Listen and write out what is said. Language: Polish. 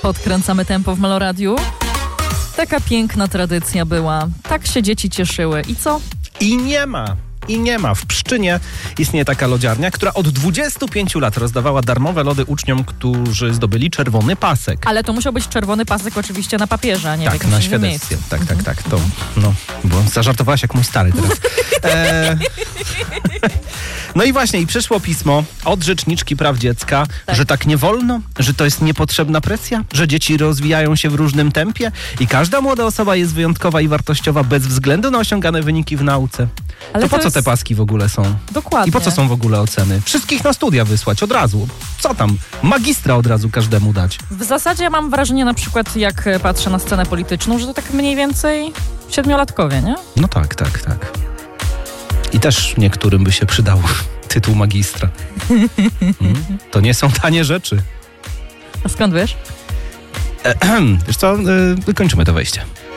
Podkręcamy tempo w Meloradiu. Taka piękna tradycja była. Tak się dzieci cieszyły. I co? I nie ma. W Pszczynie istnieje taka lodziarnia, która od 25 lat rozdawała darmowe lody uczniom, którzy zdobyli czerwony pasek. Ale to musiał być czerwony pasek oczywiście na papierze, a nie w Tak, jakimś na innym świadectwie. miejscu. Tak. To, bo zażartowałaś jak mój stary teraz. No i właśnie, i przyszło pismo od Rzeczniczki Praw Dziecka, że tak nie wolno, że to jest niepotrzebna presja, że dzieci rozwijają się w różnym tempie i każda młoda osoba jest wyjątkowa i wartościowa bez względu na osiągane wyniki w nauce. Ale to po co te paski w ogóle są? Dokładnie. I po co są w ogóle oceny? Wszystkich na studia wysłać od razu. Co tam? Magistra od razu każdemu dać. W zasadzie mam wrażenie na przykład, jak patrzę na scenę polityczną, że to tak mniej więcej 7-latkowie, nie? No tak. I też niektórym by się przydał tytuł magistra. To nie są tanie rzeczy. A skąd wiesz? Wiesz co, kończymy to wejście.